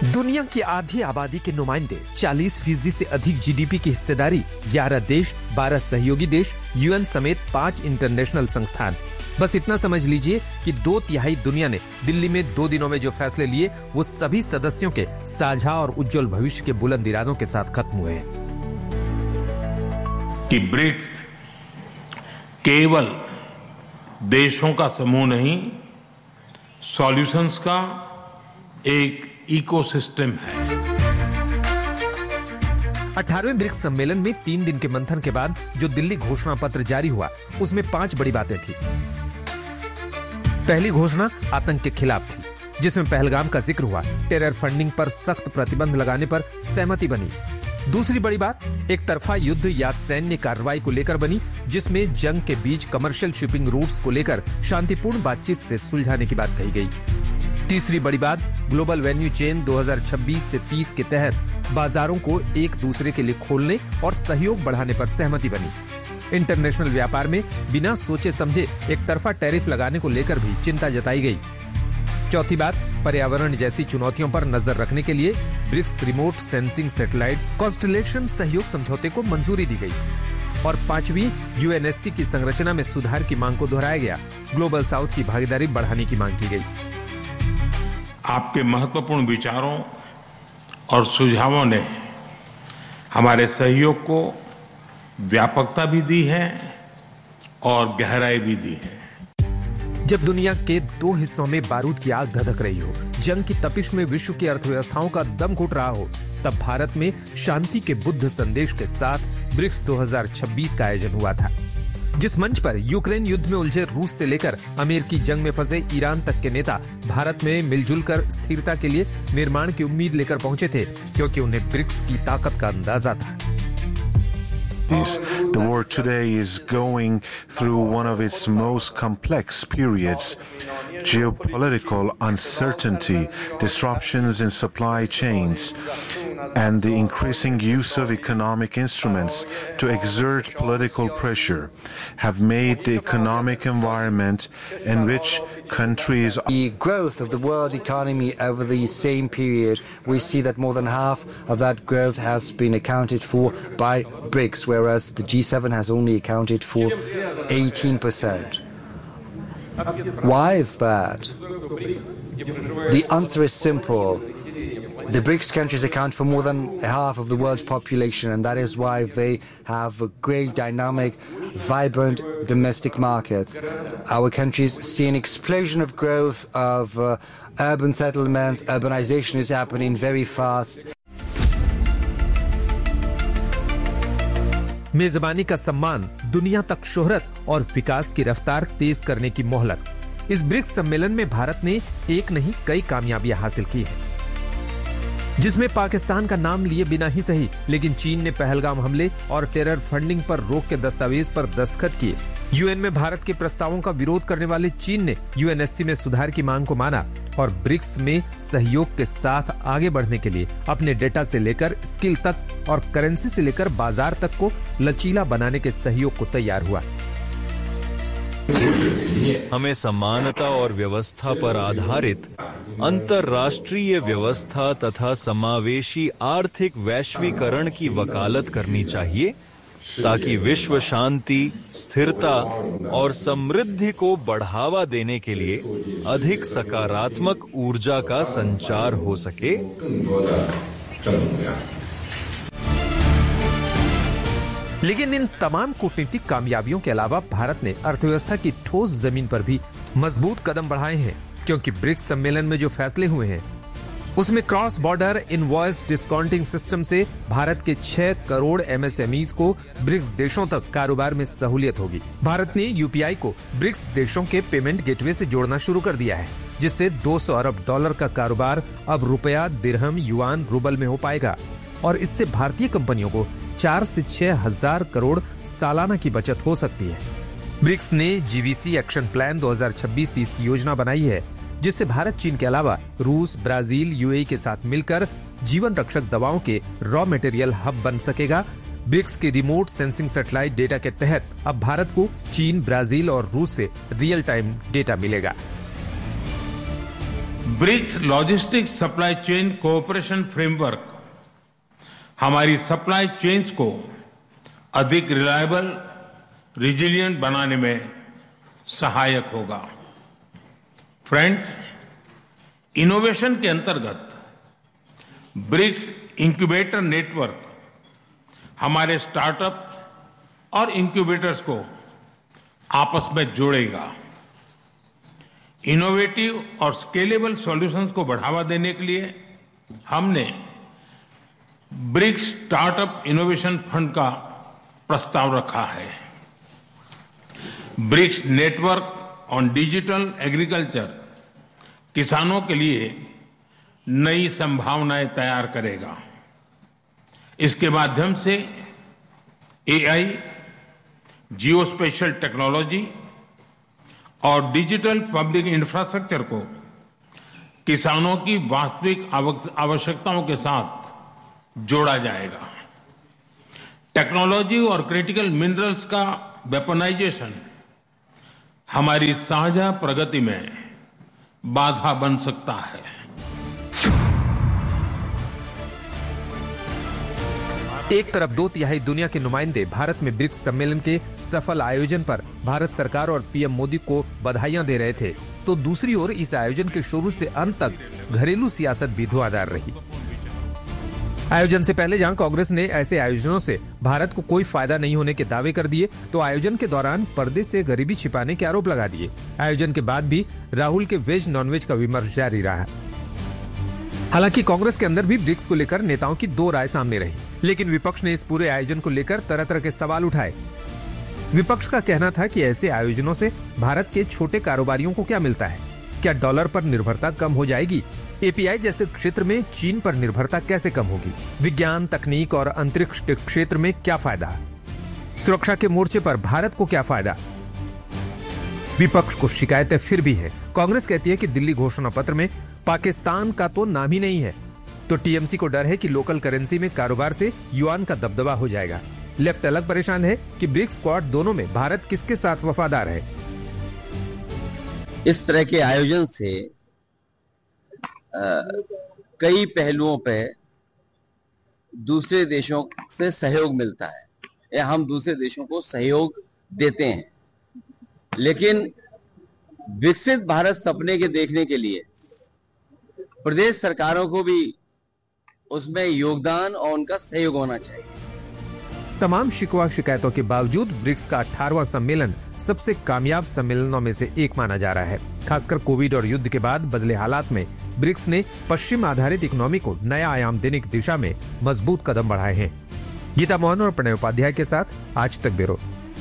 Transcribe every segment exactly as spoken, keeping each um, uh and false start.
दुनिया की आधी आबादी के नुमाइंदे, चालीस फीसदी से अधिक जीडीपी की हिस्सेदारी, ग्यारह देश, बारह सहयोगी देश, यूएन समेत पांच इंटरनेशनल संस्थान। बस इतना समझ लीजिए कि दो तिहाई दुनिया ने दिल्ली में दो दिनों में जो फैसले लिए वो सभी सदस्यों के साझा और उज्जवल भविष्य के बुलंद इरादों के साथ खत्म हुए हैं। कि ब्रिक्स केवल देशों का समूह नहीं, सॉल्यूशंस का एक इकोसिस्टम है। अठारहवें ब्रिक्स सम्मेलन में तीन दिन के मंथन के बाद जो दिल्ली घोषणा पत्र जारी हुआ, उसमें पांच बड़ी बातें थी। पहली घोषणा आतंक के खिलाफ थी, जिसमें पहलगाम का जिक्र हुआ। टेरर फंडिंग पर सख्त प्रतिबंध लगाने पर सहमति बनी। दूसरी बड़ी बात एक तरफा युद्ध या सैन्य कार्रवाई को लेकर बनी, जिसमें जंग के बीच कमर्शियल शिपिंग रूट्स को लेकर शांतिपूर्ण बातचीत से सुलझाने की बात कही गई। तीसरी बड़ी बात ग्लोबल वैल्यू चेन दो हज़ार छब्बीस से तीस के तहत बाजारों को एक दूसरे के लिए खोलने और सहयोग बढ़ाने पर सहमति बनी। इंटरनेशनल व्यापार में बिना सोचे समझे एक तरफा टैरिफ लगाने को लेकर भी चिंता जताई गई। चौथी बात पर्यावरण जैसी चुनौतियों पर नजर रखने के लिए BRICS remote sensing satellite constellation सहयोग समझौते को मंजूरी दी गई। और पांचवी यूएनएससी की संरचना में सुधार की मांग को दोहराया गया। ग्लोबल साउथ की भागीदारी बढ़ाने की मांग की गई। आपके महत्वपूर्ण विचारों और सुझावों ने हमारे सहयोग को व्यापकता भी दी है और गहराई भी दी है। जब दुनिया के दो हिस्सों में बारूद की आग धधक रही हो, जंग की तपिश में विश्व की अर्थव्यवस्थाओं का दम घुट रहा हो, तब भारत में शांति के बुद्ध संदेश के साथ ब्रिक्स दो हज़ार छब्बीस का आयोजन हुआ था, जिस मंच पर यूक्रेन युद्ध में उलझे रूस से लेकर अमेरिकी जंग में फंसे ईरान तक के नेता भारत में मिलजुल कर स्थिरता के लिए निर्माण की उम्मीद लेकर पहुंचे थे, क्योंकि उन्हें ब्रिक्स की ताकत का अंदाजा था। The world today is going through one of its most complex periods. Geopolitical uncertainty, disruptions in supply chains, and the increasing use of economic instruments to exert political pressure have made the economic environment in which countries... The growth of the world economy over the same period, we see that more than half of that growth has been accounted for by BRICS, whereas the G seven has only accounted for eighteen percent. Why is that? The answer is simple. The BRICS countries account for more than half of the world's population, and that is why they have a great, dynamic, vibrant domestic markets. Our countries see an explosion of growth of uh, urban settlements. Urbanization is happening very fast. मेजबानी का सम्मान, दुनिया तक शोहरत और विकास की रफ्तार तेज करने की मोहलत। इस ब्रिक्स सम्मेलन में भारत ने एक नहीं कई कामयाबियां हासिल की हैं, जिसमें पाकिस्तान का नाम लिए बिना ही सही, लेकिन चीन ने पहलगाम हमले और टेरर फंडिंग पर रोक के दस्तावेज पर दस्तखत किए। यूएन में भारत के प्रस्तावों का विरोध करने वाले चीन ने यूएनएससी में सुधार की मांग को माना और ब्रिक्स में सहयोग के साथ आगे बढ़ने के लिए अपने डेटा से लेकर स्किल तक और करेंसी से लेकर बाजार तक को लचीला बनाने के सहयोग को तैयार हुआ। हमें समानता और व्यवस्था पर आधारित अंतर्राष्ट्रीय व्यवस्था तथा समावेशी आर्थिक वैश्वीकरण की वकालत करनी चाहिए, ताकि विश्व शांति, स्थिरता और समृद्धि को बढ़ावा देने के लिए अधिक सकारात्मक ऊर्जा का संचार हो सके। लेकिन इन तमाम कूटनीतिक कामयाबियों के अलावा भारत ने अर्थव्यवस्था की ठोस जमीन पर भी मजबूत कदम बढ़ाए हैं, क्योंकि ब्रिक्स सम्मेलन में जो फैसले हुए हैं उसमें cross border invoice discounting system से भारत के छह करोड़ एमएसएमईज को ब्रिक्स देशों तक कारोबार में सहूलियत होगी। भारत ने यूपीआई को ब्रिक्स देशों के पेमेंट गेटवे से जोड़ना शुरू कर दिया है, जिससे दो सौ अरब डॉलर का कारोबार अब रुपया, दिरहम, युआन, रूबल में हो पाएगा और इससे भारतीय कंपनियों को चार से छह हजार करोड़ सालाना की बचत हो सकती है। ब्रिक्स ने जीवीसी एक्शन प्लान दो हज़ार छब्बीस तीस की योजना बनाई है, जिससे भारत चीन के अलावा रूस, ब्राजील, यूएई के साथ मिलकर जीवन रक्षक दवाओं के रॉ मटेरियल हब बन सकेगा। ब्रिक्स के रिमोट सेंसिंग सैटेलाइट डेटा के तहत अब भारत को चीन, ब्राजील और रूस से रियल टाइम डेटा मिलेगा। BRICS logistics supply chain cooperation framework हमारी सप्लाई चेन्स को अधिक रिलायबल, रिजिलिएंट बनाने में सहायक होगा। फ्रेंड्स, इनोवेशन के अंतर्गत ब्रिक्स इंक्यूबेटर नेटवर्क हमारे स्टार्टअप और इंक्यूबेटर्स को आपस में जोड़ेगा। इनोवेटिव और स्केलेबल सॉल्यूशंस को बढ़ावा देने के लिए हमने ब्रिक्स स्टार्टअप इनोवेशन फंड का प्रस्ताव रखा है। BRICS network on digital agriculture किसानों के लिए नई संभावनाएं तैयार करेगा। इसके माध्यम से एआई, जियो स्पेशियल टेक्नोलॉजी और डिजिटल पब्लिक इंफ्रास्ट्रक्चर को किसानों की वास्तविक आवश्यकताओं के साथ जोड़ा जाएगा। टेक्नोलॉजी और क्रिटिकल मिनरल्स का वेपनाइजेशन हमारी साझा प्रगति में बाधा बन सकता है। एक तरफ दो तिहाई दुनिया के नुमाइंदे भारत में ब्रिक्स सम्मेलन के सफल आयोजन पर भारत सरकार और पीएम मोदी को बधाइयां दे रहे थे, तो दूसरी ओर इस आयोजन के शुरू से अंत तक घरेलू सियासत भी धुआंधार रही। आयोजन से पहले जहां कांग्रेस ने ऐसे आयोजनों से भारत को कोई फायदा नहीं होने के दावे कर दिए, तो आयोजन के दौरान पर्दे से गरीबी छिपाने के आरोप लगा दिए। आयोजन के बाद भी राहुल के वेज नॉनवेज का विमर्श जारी रहा। हालांकि कांग्रेस के अंदर भी ब्रिक्स को लेकर नेताओं की दो राय सामने रही, लेकिन विपक्ष ने इस पूरे आयोजन को लेकर तरह तरह के सवाल उठाए। विपक्ष का कहना था कि ऐसे आयोजनों से भारत के छोटे कारोबारियों को क्या मिलता है? क्या डॉलर पर निर्भरता कम हो जाएगी? एपीआई जैसे क्षेत्र में चीन पर निर्भरता कैसे कम होगी? विज्ञान, तकनीक और अंतरिक्ष के क्षेत्र में क्या फायदा? सुरक्षा के मोर्चे पर भारत को क्या फायदा? विपक्ष को शिकायतें फिर भी है। कांग्रेस कहती है कि दिल्ली घोषणा पत्र में पाकिस्तान का तो नाम ही नहीं है, तो टीएमसी को डर है कि लोकल करेंसी में कारोबार से युआन का दबदबा हो जाएगा। लेफ्ट अलग परेशान है कि ब्रिक्स क्वाड दोनों में भारत किसके साथ वफादार है। इस तरह के आयोजन से आ, कई पहलुओं पे दूसरे देशों से सहयोग मिलता है या हम दूसरे देशों को सहयोग देते हैं, लेकिन विकसित भारत सपने के देखने के लिए प्रदेश सरकारों को भी उसमें योगदान और उनका सहयोग होना चाहिए। तमाम शिकवा शिकायतों के बावजूद ब्रिक्स का अठारहवां सम्मेलन सबसे कामयाब सम्मेलनों में से एक माना जा रहा है। खासकर कोविड और युद्ध के बाद बदले हालात में ब्रिक्स ने पश्चिम आधारित इकोनॉमी को नया आयाम देने की दिशा में मजबूत कदम बढ़ाए हैं। गीता मोहन और प्रणय उपाध्याय के साथ आज तक ब्यूरो।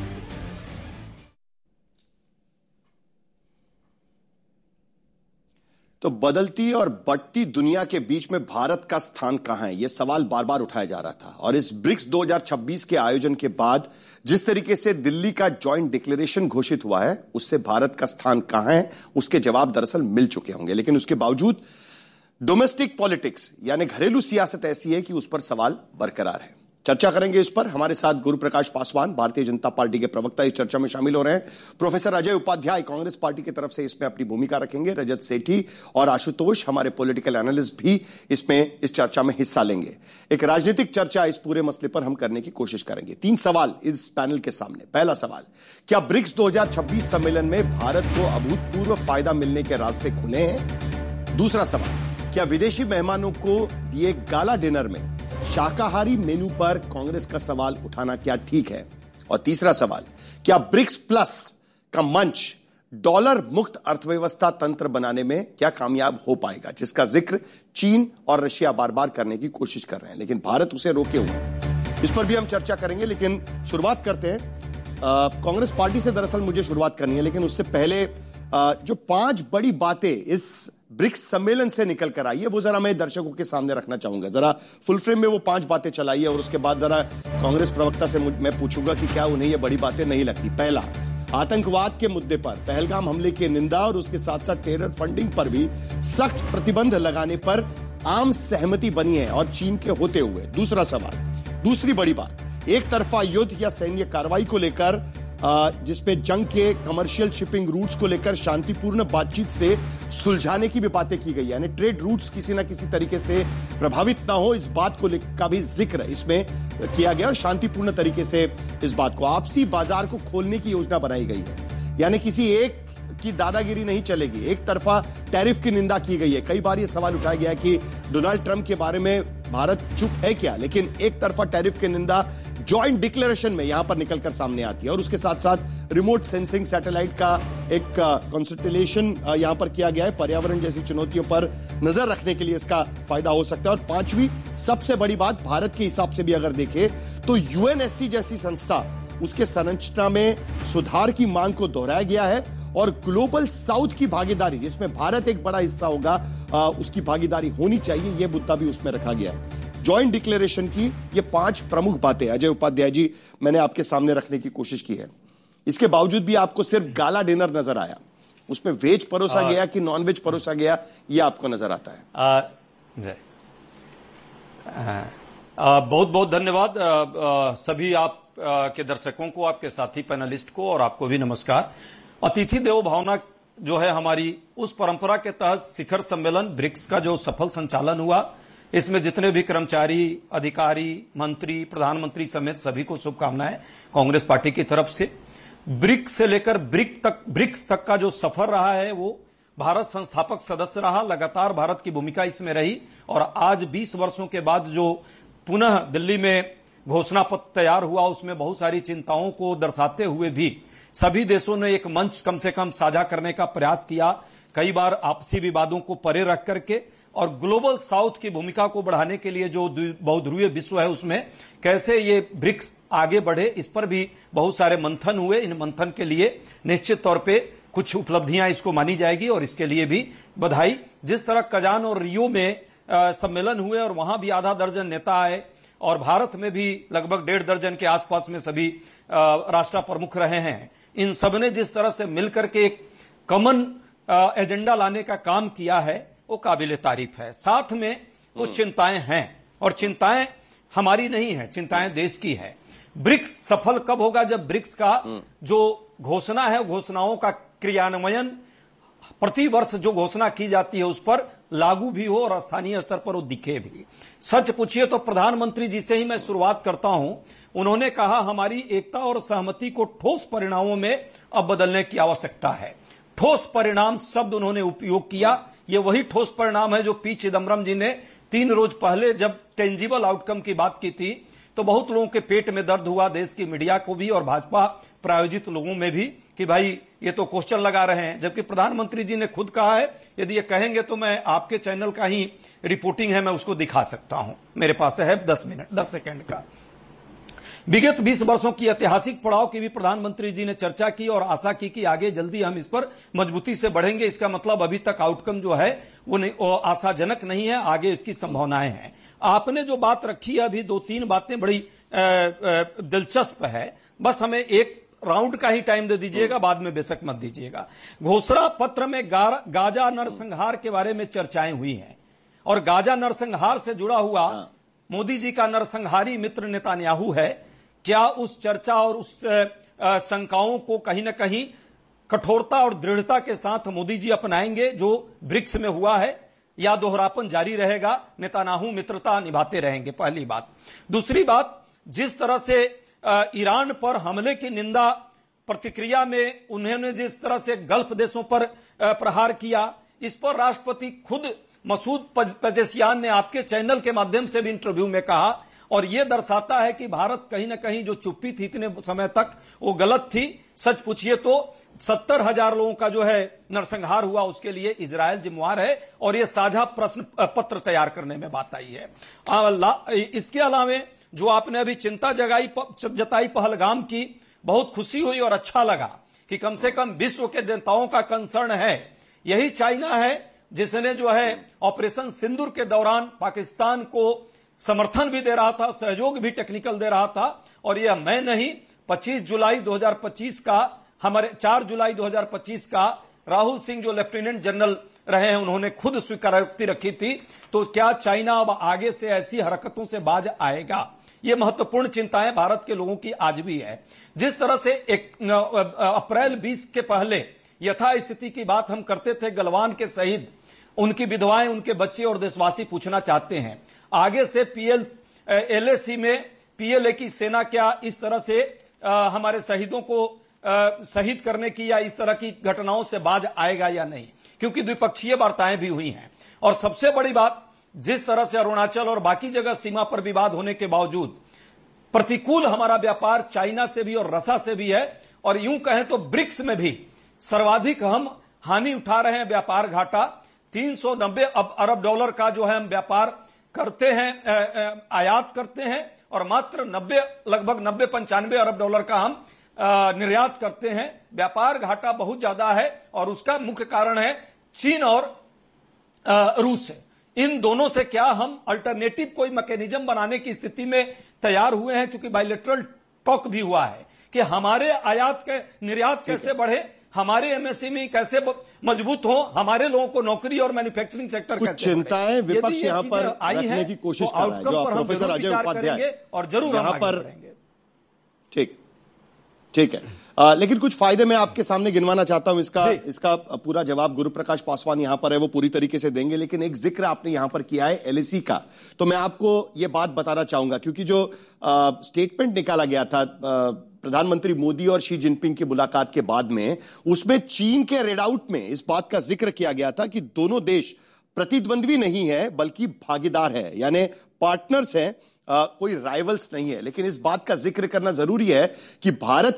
तो बदलती और बढ़ती दुनिया के बीच में भारत का स्थान कहां है, यह सवाल बार बार उठाया जा रहा था। और इस ब्रिक्स दो हज़ार छब्बीस के आयोजन के बाद जिस तरीके से दिल्ली का जॉइंट डिक्लेरेशन घोषित हुआ है, उससे भारत का स्थान कहां है उसके जवाब दरअसल मिल चुके होंगे। लेकिन उसके बावजूद डोमेस्टिक पॉलिटिक्स यानी घरेलू सियासत ऐसी है कि उस पर सवाल बरकरार है। चर्चा करेंगे इस पर। हमारे साथ गुरु प्रकाश पासवान, भारतीय जनता पार्टी के प्रवक्ता, इस चर्चा में शामिल हो रहे हैं। प्रोफेसर अजय उपाध्याय कांग्रेस पार्टी की तरफ से इसमें अपनी भूमिका रखेंगे। रजत सेठी और आशुतोष हमारे पॉलिटिकल एनालिस्ट भी इसमें इस चर्चा में हिस्सा लेंगे। एक राजनीतिक चर्चा इस पूरे मसले पर हम करने की कोशिश करेंगे। तीन सवाल इस पैनल के सामने। पहला सवाल, क्या ब्रिक्स दो हज़ार छब्बीस सम्मेलन में भारत को अभूतपूर्व फायदा मिलने के रास्ते खुले हैं? दूसरा सवाल, क्या विदेशी मेहमानों को दिए गाला डिनर में शाकाहारी मेनू पर कांग्रेस का सवाल उठाना क्या ठीक है? और तीसरा सवाल, क्या ब्रिक्स प्लस का मंच डॉलर मुक्त अर्थव्यवस्था तंत्र बनाने में क्या कामयाब हो पाएगा, जिसका जिक्र चीन और रशिया बार बार करने की कोशिश कर रहे हैं, लेकिन भारत उसे रोके हुए है। इस पर भी हम चर्चा करेंगे। लेकिन शुरुआत करते हैं कांग्रेस पार्टी से। दरअसल मुझे शुरुआत करनी है, लेकिन उससे पहले आ, जो पांच बड़ी बातें इस ब्रिक्स सम्मेलन से निकल कर आई है वो जरा मैं दर्शकों के सामने रखना चाहूंगा। जरा फुल फ्रेम में वो पांच बातें चलाई है और उसके बाद जरा कांग्रेस प्रवक्ता से मैं पूछूंगा कि क्या उन्हें ये बड़ी बातें नहीं लगती। पहला, आतंकवाद के मुद्दे पर पहलगाम हमले की निंदा और उसके साथ साथ टेरर फंडिंग पर भी सख्त प्रतिबंध लगाने पर आम सहमति बनी है और चीन के होते हुए। दूसरा सवाल, दूसरी बड़ी बात, एक तरफा युद्ध या सैन्य कार्रवाई को लेकर जिसमें जंग के कमर्शियल शिपिंग रूट्स को लेकर शांतिपूर्ण बातचीत से सुलझाने की भी बातें की गई, यानी ट्रेड रूट्स किसी ना किसी तरीके से प्रभावित ना हो, इस बात को का भी जिक्र इसमें किया गया और शांतिपूर्ण तरीके से इस बात को आपसी बाजार को खोलने की योजना बनाई गई है। यानी किसी एक की दादागिरी नहीं चलेगी, एक तरफा टैरिफ की निंदा की गई है। कई बार यह सवाल उठाया गया कि डोनाल्ड ट्रंप के बारे में भारत चुप है क्या, लेकिन एक तरफा टैरिफ की निंदा जॉइंट डिक्लेरेशन में यहां पर निकलकर सामने आती है और उसके साथ साथ रिमोट सेंसिंग सैटेलाइट का एक कंसल्टेशन यहां पर किया गया है। पर्यावरण जैसी चुनौतियों पर नजर रखने के लिए इसका फायदा हो सकता है। और पांचवी सबसे बड़ी बात, भारत के हिसाब से भी अगर देखें तो यूएनएससी जैसी संस्था, उसके संरचना में सुधार की मांग को दोहराया गया है और ग्लोबल साउथ की भागीदारी, जिसमें भारत एक बड़ा हिस्सा होगा, आ, उसकी भागीदारी होनी चाहिए, यह मुद्दा भी उसमें रखा गया है। जॉइंट डिक्लेरेशन की ये पांच प्रमुख बातें अजय उपाध्याय जी मैंने आपके सामने रखने की कोशिश की है। इसके बावजूद भी आपको सिर्फ गाला डिनर नजर आया, उसमें वेज परोसा गया कि नॉन वेज परोसा गया, यह आपको नजर आता है? जय बहुत बहुत धन्यवाद सभी आप आ, के दर्शकों को, आपके साथी पैनलिस्ट को और आपको भी नमस्कार। अतिथि देवो भावना जो है हमारी, उस परंपरा के तहत शिखर सम्मेलन ब्रिक्स का जो सफल संचालन हुआ, इसमें जितने भी कर्मचारी, अधिकारी, मंत्री, प्रधानमंत्री समेत सभी को शुभकामनाएं कांग्रेस पार्टी की तरफ से। ब्रिक्स से लेकर ब्रिक तक ब्रिक्स तक का जो सफर रहा है वो भारत संस्थापक सदस्य रहा, लगातार भारत की भूमिका इसमें रही और आज बीस वर्षों के बाद जो पुनः दिल्ली में घोषणा पत्र तैयार हुआ, उसमें बहुत सारी चिंताओं को दर्शाते हुए भी सभी देशों ने एक मंच कम से कम साझा करने का प्रयास किया, कई बार आपसी विवादों को परे रख करके, और ग्लोबल साउथ की भूमिका को बढ़ाने के लिए जो बहुध्रुवीय विश्व है उसमें कैसे ये ब्रिक्स आगे बढ़े, इस पर भी बहुत सारे मंथन हुए। इन मंथन के लिए निश्चित तौर पे कुछ उपलब्धियां इसको मानी जाएगी और इसके लिए भी बधाई। जिस तरह कजान और रियो में सम्मेलन हुए और वहां भी आधा दर्जन नेता आए और भारत में भी लगभग डेढ़ दर्जन के आसपास में सभी राष्ट्र प्रमुख रहे हैं, इन सब ने जिस तरह से मिलकर के एक कॉमन एजेंडा लाने का काम किया है वो काबिले तारीफ है। साथ में कुछ चिंताएं हैं और चिंताएं हमारी नहीं है, चिंताएं देश की है। ब्रिक्स सफल कब होगा? जब ब्रिक्स का जो घोषणा है, घोषणाओं का क्रियान्वयन प्रति वर्ष जो घोषणा की जाती है उस पर लागू भी हो और स्थानीय स्तर पर वो दिखे भी। सच पूछिए तो प्रधानमंत्री जी से ही मैं शुरुआत करता हूं। उन्होंने कहा हमारी एकता और सहमति को ठोस परिणामों में अब बदलने की आवश्यकता है। ठोस परिणाम शब्द उन्होंने उपयोग किया। ये वही ठोस परिणाम है जो पी चिदम्बरम जी ने तीन रोज पहले जब टेंजिबल आउटकम की बात की थी तो बहुत लोगों के पेट में दर्द हुआ, देश की मीडिया को भी और भाजपा प्रायोजित लोगों में भी, कि भाई ये तो क्वेश्चन लगा रहे हैं, जबकि प्रधानमंत्री जी ने खुद कहा है, यदि ये कहेंगे तो मैं आपके चैनल का ही रिपोर्टिंग है मैं उसको दिखा सकता हूं, मेरे पास है दस मिनट दस सेकंड का। विगत बीस वर्षों की ऐतिहासिक पड़ाव की भी प्रधानमंत्री जी ने चर्चा की और आशा की कि आगे जल्दी हम इस पर मजबूती से बढ़ेंगे। इसका मतलब अभी तक आउटकम जो है वो, वो आशाजनक नहीं है, आगे इसकी संभावनाएं हैं। आपने जो बात रखी है अभी, दो तीन बातें बड़ी दिलचस्प है, बस हमें एक राउंड का ही टाइम दे दीजिएगा, बाद में बेशक मत दीजिएगा। घोषणा पत्र में गा, गाजा नरसंहार के बारे में चर्चाएं हुई हैं और गाजा नरसंहार से जुड़ा हुआ मोदी जी का नरसंहारी मित्र नेतान्याहू है। क्या उस चर्चा और उस शंकाओं को कहीं ना कहीं कठोरता और दृढ़ता के साथ मोदी जी अपनाएंगे जो ब्रिक्स में हुआ है, या दोहरापन जारी रहेगा, नेतान्याहू मित्रता निभाते रहेंगे? पहली बात। दूसरी बात, जिस तरह से ईरान पर हमले की निंदा प्रतिक्रिया में उन्होंने जिस तरह से गल्फ देशों पर प्रहार किया, इस पर राष्ट्रपति खुद मसूद पेजेशियान ने आपके चैनल के माध्यम से भी इंटरव्यू में कहा और यह दर्शाता है कि भारत कहीं ना कहीं जो चुप्पी थी इतने समय तक वो गलत थी। सच पूछिए तो सत्तर हजार लोगों का जो है नरसंहार हुआ, उसके लिए इजरायल जिम्मेवार है और यह साझा प्रश्न पत्र तैयार करने में बात आई है। इसके अलावा जो आपने अभी चिंता जगाई जताई पहलगाम की, बहुत खुशी हुई और अच्छा लगा कि कम से कम विश्व के नेताओं का कंसर्न है। यही चाइना है जिसने जो है ऑपरेशन सिंदूर के दौरान पाकिस्तान को समर्थन भी दे रहा था, सहयोग भी टेक्निकल दे रहा था। और यह मैं नहीं, पच्चीस जुलाई दो हज़ार पच्चीस का हमारे चार जुलाई दो हज़ार पच्चीस का राहुल सिंह जो लेफ्टिनेंट जनरल रहे हैं उन्होंने खुद स्वीकारोक्ति रखी थी। तो क्या चाइना अब आगे से ऐसी हरकतों से बाज आएगा? ये महत्वपूर्ण चिंताएं भारत के लोगों की आज भी है। जिस तरह से एक अप्रैल बीस के पहले यथा स्थिति की बात हम करते थे, गलवान के शहीद, उनकी विधवाएं, उनके बच्चे और देशवासी पूछना चाहते हैं आगे से पीएल एलएसी में पीएलए की सेना क्या इस तरह से आ, हमारे शहीदों को आ, शहीद करने की या इस तरह की घटनाओं से बाज आएगा या नहीं, क्योंकि द्विपक्षीय वार्ताएं भी हुई हैं। और सबसे बड़ी बात, जिस तरह से अरुणाचल और बाकी जगह सीमा पर विवाद होने के बावजूद प्रतिकूल हमारा व्यापार चाइना से भी और रसा से भी है, और यूं कहें तो ब्रिक्स में भी सर्वाधिक हम हानि उठा रहे हैं, व्यापार घाटा तीन सौ नब्बे अरब डॉलर का जो है हम व्यापार करते हैं, आयात करते हैं, और मात्र नब्बे लगभग नब्बे पंचानवे अरब डॉलर का हम निर्यात करते हैं। व्यापार घाटा बहुत ज्यादा है और उसका मुख्य कारण है चीन और रूस से। इन दोनों से क्या हम अल्टरनेटिव कोई मैकेनिज्म बनाने की स्थिति में तैयार हुए हैं, क्योंकि बायलैटरल टॉक भी हुआ है कि हमारे आयात के निर्यात कैसे बढ़े, हमारे एमएसएमई कैसे मजबूत हो, हमारे लोगों को नौकरी और मैन्युफैक्चरिंग सेक्टर कैसे चिंताएं विपक्ष यहां पर रखने की कोशिश कर रहा है, जो प्रोफेसर अजय उपाध्याय और जरूर यहां पर, ठीक ठीक है। आ, लेकिन कुछ फायदे मैं आपके सामने गिनवाना चाहता हूं, इसका इसका पूरा जवाब गुरु प्रकाश पासवान यहां पर है, वो पूरी तरीके से देंगे। लेकिन एक जिक्र आपने यहां पर किया है एलएसी का, तो मैं आपको यह बात बताना चाहूंगा, क्योंकि जो आ, स्टेटमेंट निकाला गया था आ, प्रधानमंत्री मोदी और शी जिनपिंग की मुलाकात के बाद में, उसमें चीन के रेडआउट में इस बात का जिक्र किया गया था कि दोनों देश प्रतिद्वंद्वी नहीं है बल्कि भागीदार है, यानी पार्टनर्स हैं, कोई राइवल्स नहीं है। लेकिन इस बात का जिक्र करना जरूरी है कि भारत